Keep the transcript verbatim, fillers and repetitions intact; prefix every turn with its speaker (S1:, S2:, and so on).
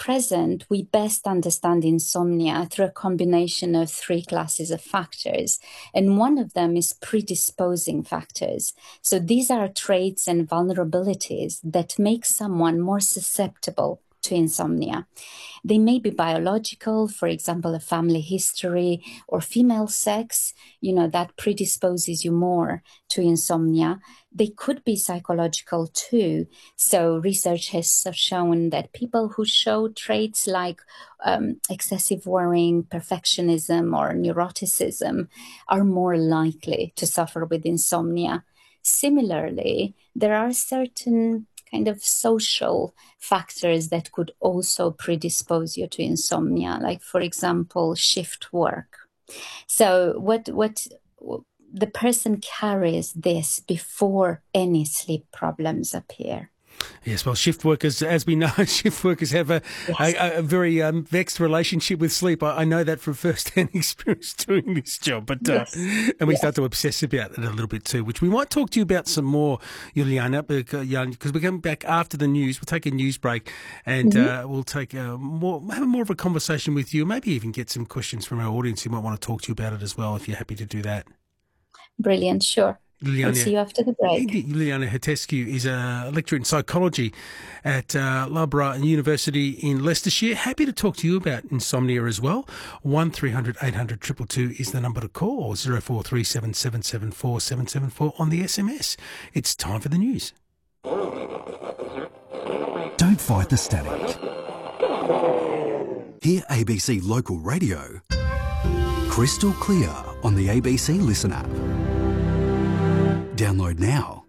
S1: present, we best understand insomnia through a combination of three classes of factors. And one of them is predisposing factors. So these are traits and vulnerabilities that make someone more susceptible to insomnia. They may be biological, for example, a family history or female sex, you know, that predisposes you more to insomnia. They could be psychological too. So research has shown that people who show traits like um, excessive worrying, perfectionism, or neuroticism are more likely to suffer with insomnia. Similarly, there are certain kind of social factors that could also predispose you to insomnia, like, for example, shift work. So what what the person carries this before any sleep problems appear.
S2: Yes, well, shift workers, as we know, shift workers have a, yes. a, a very um, vexed relationship with sleep. I, I know that from first-hand experience doing this job. But yes. uh, And we yes. start to obsess about it a little bit too, which we might talk to you about some more, Juliana, because we're coming back after the news. We'll take a news break and mm-hmm. uh, we'll take a more, have more of a conversation with you, maybe even get some questions from our audience who might want to talk to you about it as well, if you're happy to do that.
S1: Brilliant, sure.
S2: Liliana,
S1: we'll see you after the break.
S2: Liliana Hetescu is a lecturer in psychology at uh, Loughborough University in Leicestershire. Happy to talk to you about insomnia as well. one three hundred eight hundred two two two is the number to call, or zero four three seven seven seven four seven seven four on the S M S. It's time for the news.
S3: Don't fight the static. Hear A B C Local Radio crystal clear on the A B C Listen app. Download now.